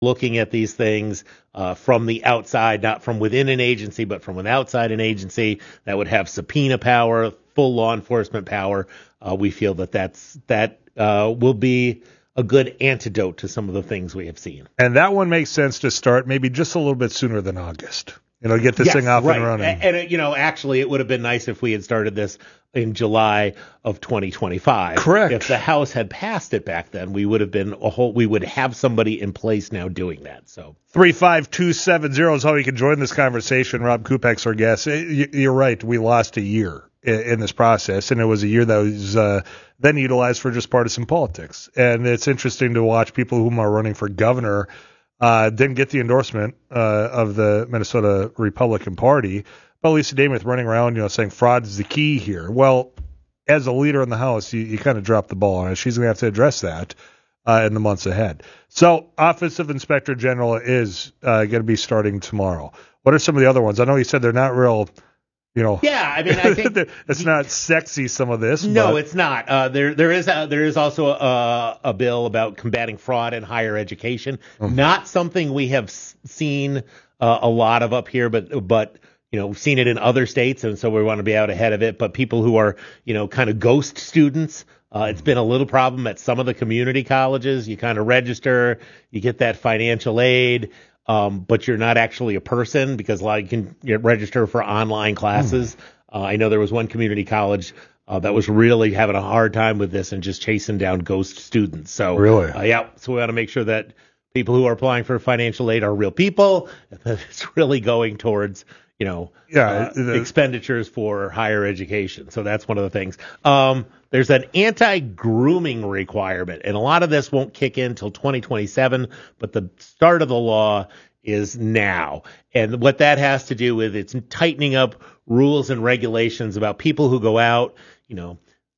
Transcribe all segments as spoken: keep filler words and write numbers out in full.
looking at these things uh, from the outside, not from within an agency, but from an outside an agency that would have subpoena power, full law enforcement power. Uh, we feel that that's that uh, will be a good antidote to some of the things we have seen. And that one makes sense to start maybe just a little bit sooner than August. You know, get this yes, thing off right. and running. And, and, you know, actually, it would have been nice if we had started this in July of twenty twenty-five. Correct. If the House had passed it back then, we would have been a whole. We would have somebody in place now doing that. So three five two seven zero is how you can join this conversation. Rob Kupek's our guest. You're right. We lost a year in this process, and it was a year that was uh, then utilized for just partisan politics. And it's interesting to watch people whom are running for governor. Uh, didn't get the endorsement uh, of the Minnesota Republican Party, but Lisa Demuth running around, you know, saying fraud is the key here. Well, as a leader in the House, you, you kind of dropped the ball on it. She's going to have to address that uh, in the months ahead. So, Office of Inspector General is uh, going to be starting tomorrow. What are some of the other ones? I know you said they're not real. You know, yeah, I mean, I think it's not sexy. Some of this, no, but. it's not. Uh, there, there is, a, there is also a, a bill about combating fraud in higher education. Mm-hmm. Not something we have seen uh, a lot of up here, but, but you know, we've seen it in other states, and so we want to be out ahead of it. But people who are, you know, kind of ghost students, uh, it's been a little problem at some of the community colleges. You kind of register, you get that financial aid. Um, but you're not actually a person because a lot you can you register for online classes. Mm. Uh, I know there was one community college uh, that was really having a hard time with this and just chasing down ghost students. So really, uh, yeah. So we want to make sure that people who are applying for financial aid are real people. That it's really going towards you know yeah, uh, the, expenditures for higher education. So that's one of the things. Um, There's an anti-grooming requirement, and a lot of this won't kick in until twenty twenty-seven, but the start of the law is now. And what that has to do with, it's tightening up rules and regulations about people who go out, you know,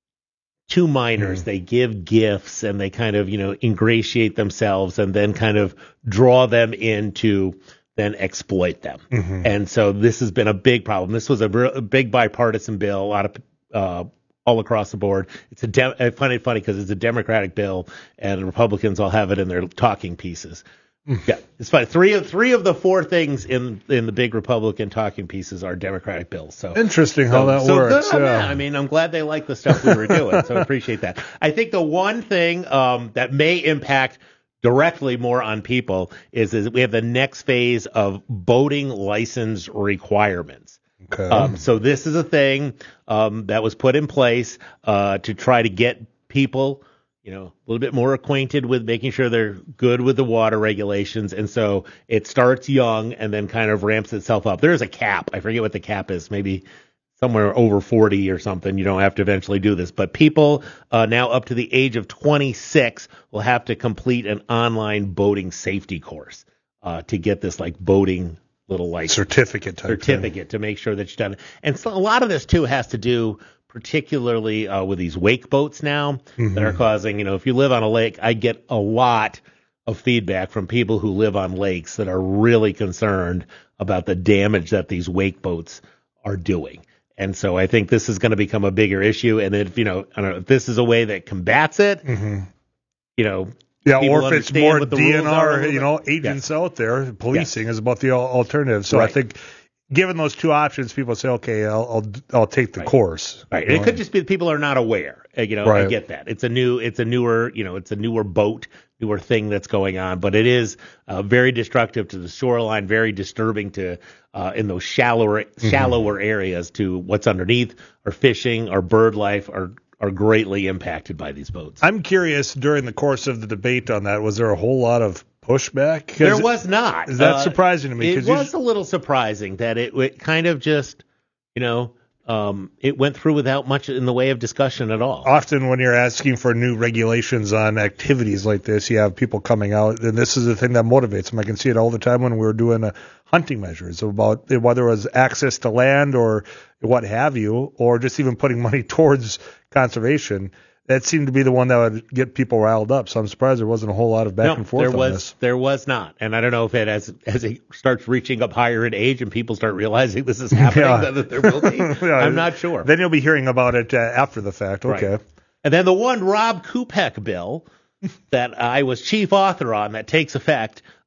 to minors. Mm. They give gifts and they kind of, you know, ingratiate themselves and then kind of draw them into then exploit them. Mm-hmm. And so this has been a big problem. This was a, a big bipartisan bill, a lot of uh all across the board. It's a de- I find it funny because it's a Democratic bill, and the Republicans all have it in their talking pieces. Yeah, it's funny. Three of three of the four things in in the big Republican talking pieces are Democratic bills. So interesting how so, that so works. Good, yeah. yeah. I mean, I'm glad they like the stuff we were doing, so I appreciate that. I think the one thing um, that may impact directly more on people is, is we have the next phase of boating license requirements. Okay. Um, so this is a thing um, that was put in place uh, to try to get people, you know, a little bit more acquainted with making sure they're good with the water regulations. And so it starts young and then kind of ramps itself up. There is a cap. I forget what the cap is. Maybe somewhere over forty or something. You don't have to eventually do this. But people uh, now up to the age of twenty-six will have to complete an online boating safety course uh, to get this like boating little like certificate type certificate thing. To make sure that you've done it. And so a lot of this too has to do particularly uh, with these wake boats now mm-hmm. that are causing, you know, if you live on a lake, I get a lot of feedback from people who live on lakes that are really concerned about the damage that these wake boats are doing. And so I think this is going to become a bigger issue. And if, you know, I don't know if this is a way that combats it, mm-hmm. you know, yeah, or if it's more D N R, you know, agents yes. out there, policing yes. is about the alternative. So right. I think given those two options, people say, okay, I'll I'll, I'll take the right. course. Right. And it could just be that people are not aware. You know, right. I get that. It's a new, it's a newer, you know, it's a newer boat, newer thing that's going on, but it is uh, very destructive to the shoreline, very disturbing to uh, in those shallower, shallower mm-hmm. areas to what's underneath. Our fishing, our bird life, are are greatly impacted by these boats. I'm curious, during the course of the debate on that, was there a whole lot of pushback? There was not. Is that uh, surprising to me? It was you... a little surprising that it, it kind of just, you know, um, it went through without much in the way of discussion at all. Often when you're asking for new regulations on activities like this, you have people coming out, and this is the thing that motivates them. I can see it all the time when we were doing a hunting measures about whether it was access to land or what have you, or just even putting money towards conservation. That seemed to be the one that would get people riled up. So I'm surprised there wasn't a whole lot of back no, and forth there on was, this. There was not. And I don't know if it, as as it starts reaching up higher in age and people start realizing this is happening, yeah. that there will be. yeah. I'm not sure. Then you'll be hearing about it uh, after the fact. Okay. Right. And then the one Rob Kupek bill that I was chief author on that takes effect